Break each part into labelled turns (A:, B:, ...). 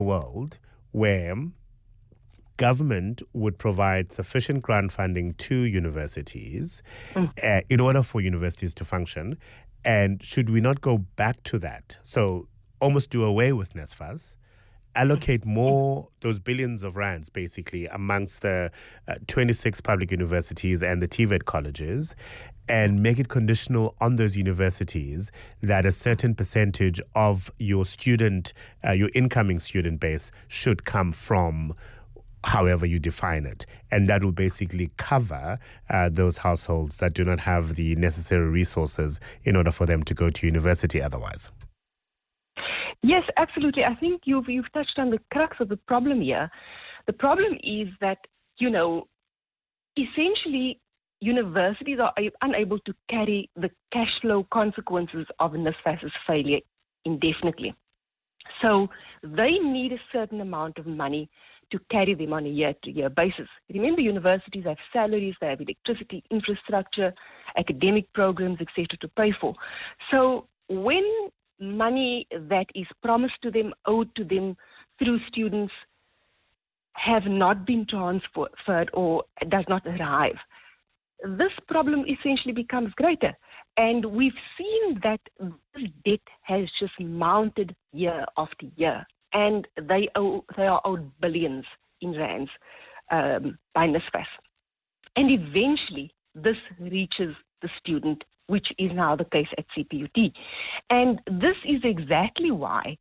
A: world where government would provide sufficient grant funding to universities in order for universities to function? And should we not go back to that? So almost do away with NSFAS, allocate more, those billions of rands basically, amongst the 26 public universities and the TVET colleges, and make it conditional on those universities that a certain percentage of your student, your incoming student base should come from however you define it. And that will basically cover those households that do not have the necessary resources in order for them to go to university otherwise.
B: Yes, absolutely. I think you've touched on the crux of the problem here. The problem is that, essentially universities are unable to carry the cash flow consequences of NSFAS's failure indefinitely. So they need a certain amount of money to carry them on a year-to-year basis. Remember, universities have salaries, they have electricity, infrastructure, academic programs, etc. to pay for. So when money that is promised to them, owed to them through students, have not been transferred or does not arrive, this problem essentially becomes greater. And we've seen that this debt has just mounted year after year. And they are owed billions in rands by NSFAS. And eventually, this reaches the student, which is now the case at CPUT. And this is exactly why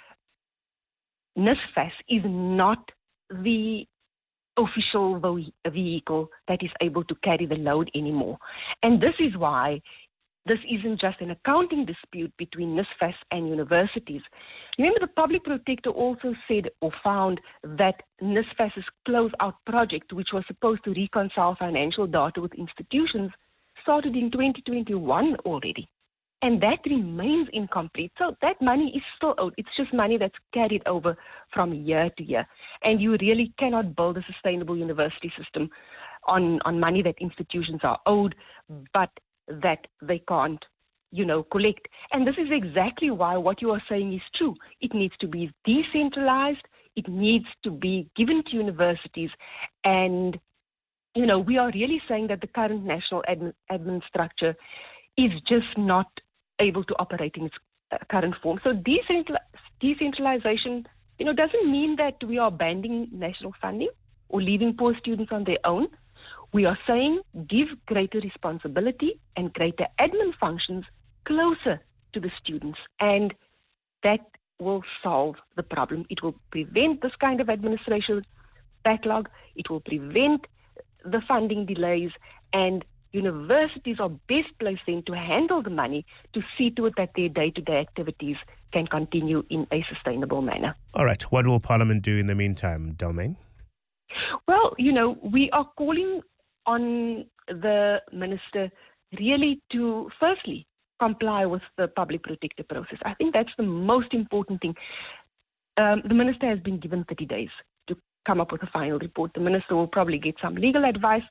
B: NSFAS is not the official vehicle that is able to carry the load anymore. And this is why this isn't just an accounting dispute between NSFAS and universities. Remember, the public protector also said or found that NSFAS's close-out project, which was supposed to reconcile financial data with institutions, started in 2021 already. And that remains incomplete. So that money is still owed. It's just money that's carried over from year to year. And you really cannot build a sustainable university system on money that institutions are owed, but that they can't, collect. And this is exactly why what you are saying is true. It needs to be decentralized. It needs to be given to universities. And, we are really saying that the current national admin structure is just not able to operate in its current form. So decentralization, doesn't mean that we are abandoning national funding or leaving poor students on their own. We are saying give greater responsibility and greater admin functions closer to the students, and that will solve the problem. It will prevent this kind of administration backlog. It will prevent the funding delays, and universities are best placed then to handle the money to see to it that their day-to-day activities can continue in a sustainable manner.
A: All right. What will Parliament do in the meantime, Delmain?
B: Well, we are calling on the Minister really to, firstly, comply with the public protector process. I think that's the most important thing. The Minister has been given 30 days to come up with a final report. The Minister will probably get some legal advice.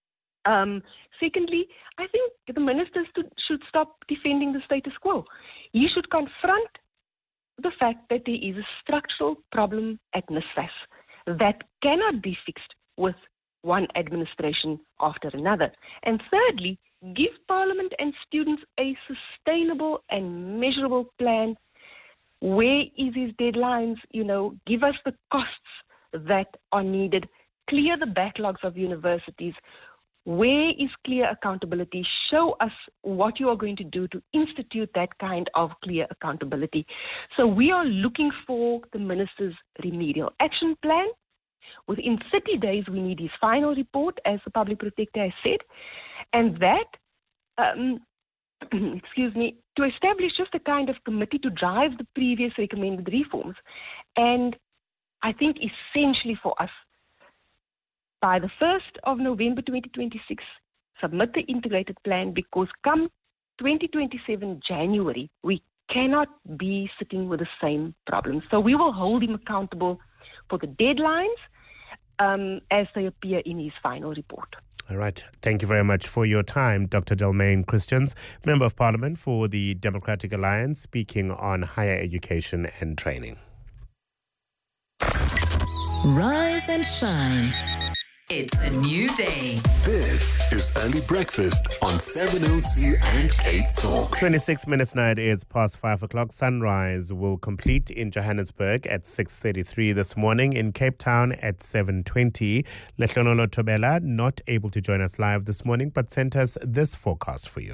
B: Secondly, I think the Minister should stop defending the status quo. He should confront the fact that there is a structural problem at NSFAS that cannot be fixed with one administration after another. And thirdly, give Parliament and students a sustainable and measurable plan. Where is his deadlines? Give us the costs that are needed. Clear the backlogs of universities. Where is clear accountability? Show us what you are going to do to institute that kind of clear accountability. So we are looking for the Minister's remedial action plan. Within 30 days, we need his final report, as the Public Protector has said, and that, to establish just a kind of committee to drive the previous recommended reforms. And I think essentially for us, by the 1st of November 2026, submit the integrated plan, because come 2027 January, we cannot be sitting with the same problem. So we will hold him accountable for the deadlines as they appear in his final report.
A: All right. Thank you very much for your time, Dr. Delmain Christians, Member of Parliament for the Democratic Alliance, speaking on higher education and training.
C: Rise and shine. It's a new day.
D: This is Early Breakfast on 702 and Cape Talk.
A: 26 minutes now, it is past 5 o'clock. Sunrise will complete in Johannesburg at 6:33 this morning, in Cape Town at 7:20. Lehlonolo Tobela not able to join us live this morning, but sent us this forecast for you.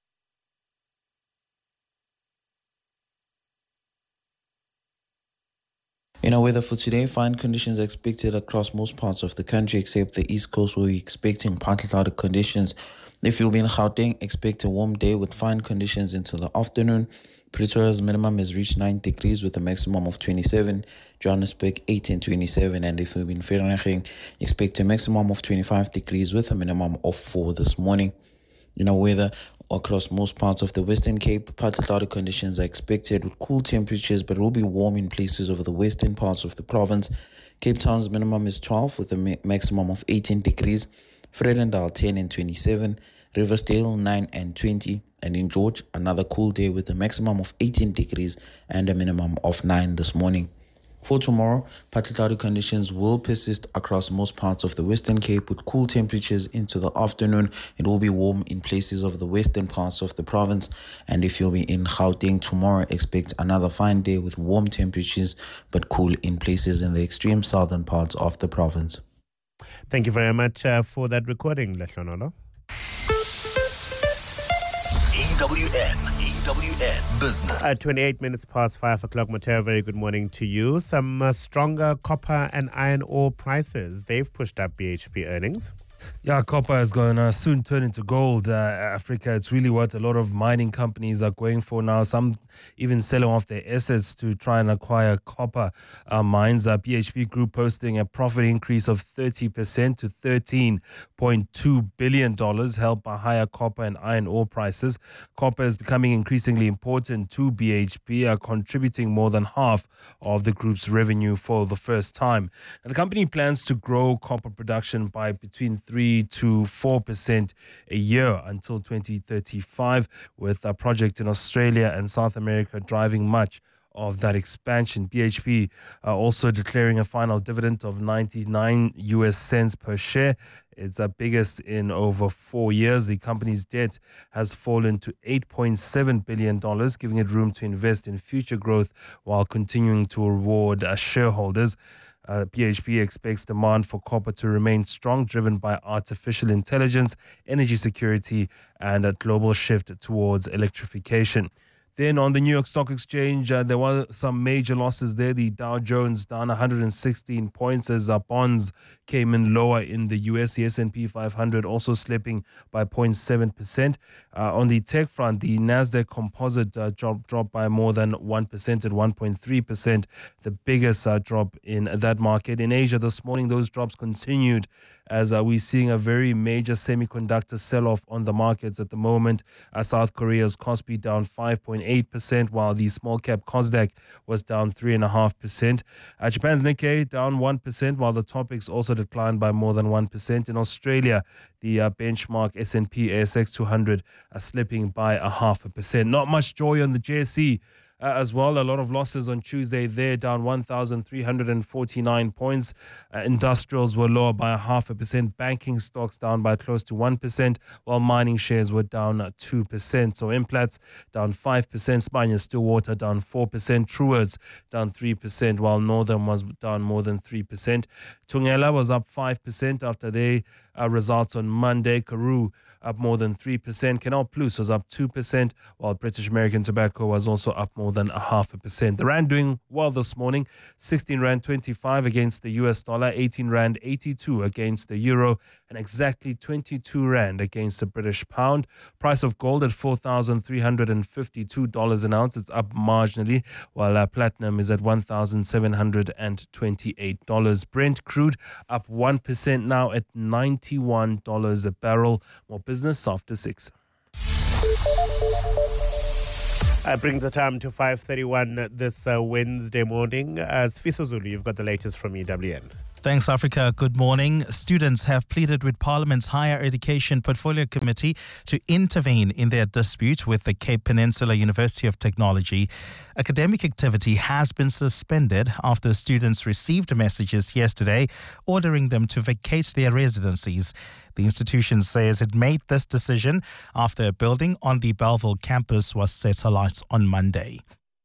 E: In our weather for today, fine conditions are expected across most parts of the country except the East Coast, where we're expecting partly cloudy conditions. If you'll be in Gauteng, expect a warm day with fine conditions into the afternoon. Pretoria's minimum has reached 9 degrees with a maximum of 27. Johannesburg 18, 27. And if you'll be in Vereeniging, expect a maximum of 25 degrees with a minimum of 4 this morning. In our weather across most parts of the Western Cape, partly cloudy conditions are expected with cool temperatures, but will be warm in places over the western parts of the province. Cape Town's minimum is 12 with a maximum of 18 degrees. Vredendal 10 and 27. Riversdale 9 and 20. And in George, another cool day with a maximum of 18 degrees and a minimum of 9 this morning. For tomorrow, partly cloudy conditions will persist across most parts of the Western Cape with cool temperatures into the afternoon. It will be warm in places of the western parts of the province. And if you'll be in Gauteng tomorrow, expect another fine day with warm temperatures but cool in places in the extreme southern parts of the province.
A: Thank you very much for that recording, Lehlonolo.
D: EWN Business.
A: 28 minutes past 5 o'clock. Mateo, very good morning to you. Some stronger copper and iron ore prices. They've pushed up BHP earnings.
F: Yeah, copper is going to soon turn into gold. Africa, it's really what a lot of mining companies are going for now. Some even selling off their assets to try and acquire copper mines. BHP Group posting a profit increase of 30% to $13.2 billion, helped by higher copper and iron ore prices. Copper is becoming increasingly important to BHP, contributing more than half of the group's revenue for the first time. And the company plans to grow copper production by between 3 to 4% a year until 2035, with a project in Australia and South America driving much of that expansion. BHP also declaring a final dividend of 99 US cents per share. It's the biggest in over 4 years. The company's debt has fallen to $8.7 billion, giving it room to invest in future growth while continuing to reward shareholders. BHP expects demand for copper to remain strong, driven by artificial intelligence, energy security, and a global shift towards electrification. Then on the New York Stock Exchange, there were some major losses there. The Dow Jones down 116 points as bonds came in lower in the US. The S&P 500 also slipping by 0.7%. On the tech front, the Nasdaq Composite dropped by more than 1% at 1.3%, the biggest drop in that market. In Asia this morning, those drops continued as we're seeing a very major semiconductor sell-off on the markets at the moment. South Korea's Kospi down 5.8%, while the small-cap Kosdaq was down 3.5%. Japan's Nikkei down 1%, while the Topix also declined by more than 1%. In Australia, the benchmark S&P ASX 200 are slipping by 0.5%. Not much joy on the JSE. As well, a lot of losses on Tuesday there, down 1,349 points. Industrials were lower by 0.5%. Banking stocks down by close to 1%, while mining shares were down 2%. So Implats down 5%, Sibanye-Stillwater down 4%, Truworths down 3%, while Northern was down more than 3%. Thungela was up 5% after their results on Monday. Karoo up more than 3%. Canal Plus was up 2%, while British American Tobacco was also up more than 0.5%. The rand doing well this morning, 16 rand 25 against the US dollar, 18 rand 82 against the euro, and exactly 22 rand against the British pound. Price of gold at $4,352 an ounce. It's up marginally, while platinum is at $1,728. Brent crude up 1% now at $91 a barrel. More business after 6.
A: Brings the time to 5:31 this Wednesday morning. As Fiso Zulu, you've got the latest from EWN.
G: Thanks, Africa. Good morning. Students have pleaded with Parliament's Higher Education Portfolio Committee to intervene in their dispute with the Cape Peninsula University of Technology. Academic activity has been suspended after students received messages yesterday ordering them to vacate their residencies. The institution says it made this decision after a building on the Belleville campus was set alight on Monday.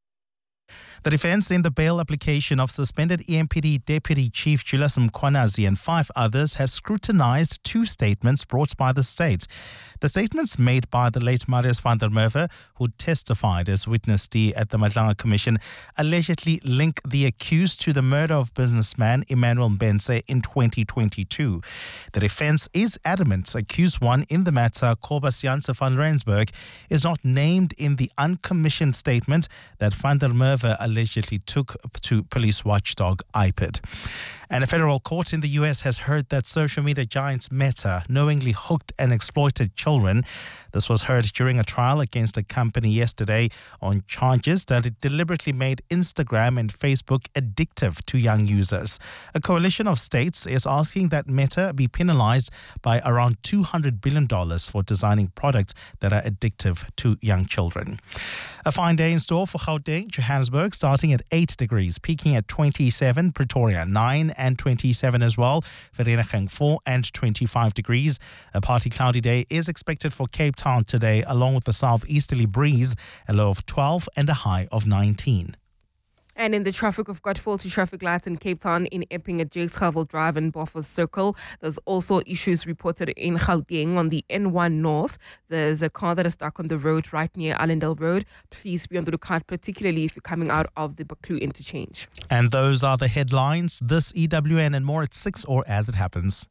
G: The defence in the bail application of suspended EMPD Deputy Chief Julius Mkhwanazi and 5 others has scrutinised 2 statements brought by the state. The statements made by the late Marius van der Merwe, who testified as witness D at the Madlanga Commission, allegedly link the accused to the murder of businessman Emmanuel Mbense in 2022. The defence is adamant accused 1 in the matter, Cobus Janse van Rensburg, is not named in the uncommissioned statement that van der Merwe allegedly took to police watchdog IPID. And a federal court in the U.S. has heard that social media giant Meta knowingly hooked and exploited children. This was heard during a trial against a company yesterday on charges that it deliberately made Instagram and Facebook addictive to young users. A coalition of states is asking that Meta be penalized by around $200 billion for designing products that are addictive to young children. A fine day in store for Gauteng, Johannesburg, starting at 8 degrees, peaking at 27, Pretoria 9 and 27 as well, Vereeniging 4 and 25 degrees. A partly cloudy day is expected for Cape Town today, along with a southeasterly breeze, a low of 12 and a high of 19.
H: And in the traffic, we've got faulty traffic lights in Cape Town, in Epping at Jakeshavel Drive and Bofors Circle. There's also issues reported in Gauteng on the N1 North. There's a car that is stuck on the road right near Allendale Road. Please be on the lookout, particularly if you're coming out of the Buccleuch interchange.
G: And those are the headlines. This EWN and more at 6 or as it happens.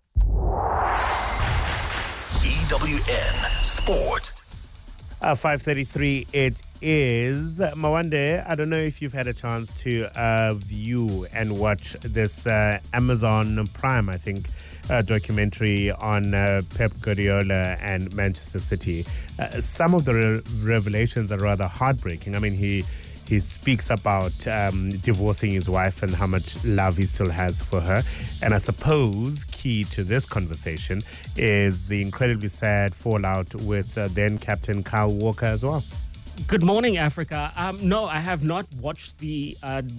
D: EWN Sport.
A: 5:33 it is. Mawande, I don't know if you've had a chance to view and watch this Amazon Prime, I think, documentary on Pep Guardiola and Manchester City. Some of the revelations are rather heartbreaking. I mean, he speaks about divorcing his wife and how much love he still has for her. And I suppose key to this conversation is the incredibly sad fallout with then captain Kyle Walker as well.
I: Good morning, Africa. No, I have not watched the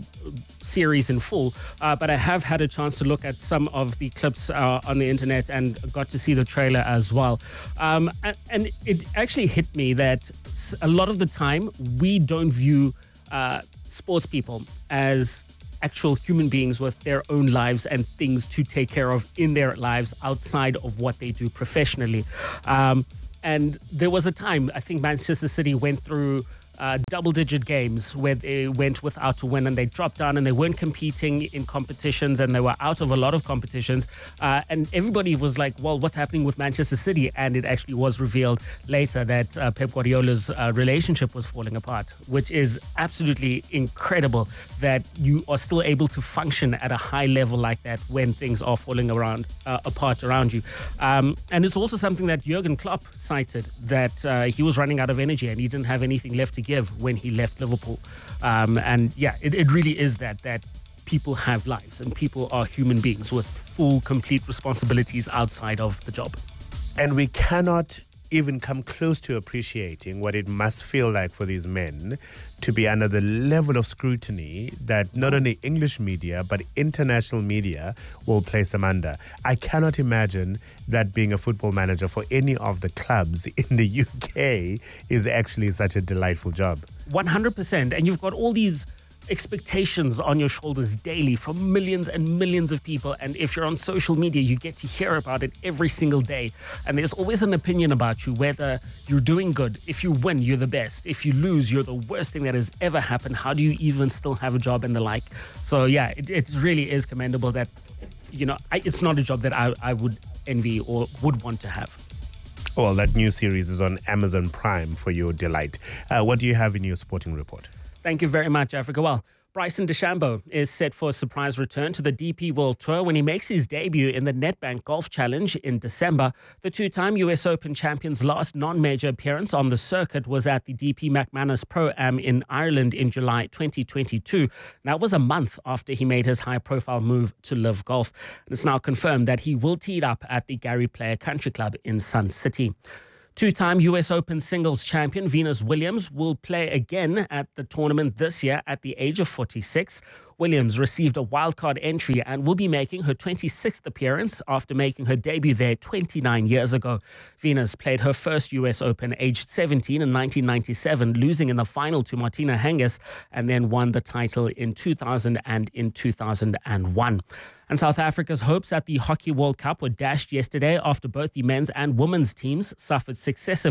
I: series in full, but I have had a chance to look at some of the clips on the internet and got to see the trailer as well. And it actually hit me that a lot of the time we don't view sports people as actual human beings with their own lives and things to take care of in their lives outside of what they do professionally. And there was a time, I think Manchester City went through double-digit games where they went without a win and they dropped down and they weren't competing in competitions and they were out of a lot of competitions. And everybody was like, well, what's happening with Manchester City? And it actually was revealed later that Pep Guardiola's relationship was falling apart, which is absolutely incredible that you are still able to function at a high level like that when things are falling apart around you. And it's also something that Jurgen Klopp cited, that he was running out of energy and he didn't have anything left to give when he left Liverpool. And yeah, it really is that people have lives and people are human beings with full, complete responsibilities outside of the job.
A: And we cannot even come close to appreciating what it must feel like for these men to be under the level of scrutiny that not only English media but international media will place them under. I cannot imagine that being a football manager for any of the clubs in the UK is actually such a delightful job.
I: 100%. And you've got all these expectations on your shoulders daily from millions and millions of people. And if you're on social media, you get to hear about it every single day. And there's always an opinion about you, whether you're doing good. If you win, you're the best. If you lose, you're the worst thing that has ever happened. How do you even still have a job and the like? So yeah, it really is commendable that, you know, it's not a job that I would envy or would want to have.
A: Well, that new series is on Amazon Prime for your delight. What do you have in your sporting report?
I: Thank you very much, Africa. Well, Bryson DeChambeau is set for a surprise return to the DP World Tour when he makes his debut in the Nedbank Golf Challenge in December. The two-time US Open champion's last non-major appearance on the circuit was at the DP McManus Pro-Am in Ireland in July 2022. That was a month after he made his high-profile move to Live Golf. It's now confirmed that he will tee it up at the Gary Player Country Club in Sun City. Two-time US Open singles champion Venus Williams will play again at the tournament this year at the age of 46. Williams received a wildcard entry and will be making her 26th appearance after making her debut there 29 years ago. Venus played her first US Open aged 17 in 1997, losing in the final to Martina Hingis, and then won the title in 2000 and in 2001. And South Africa's hopes at the Hockey World Cup were dashed yesterday after both the men's and women's teams suffered successive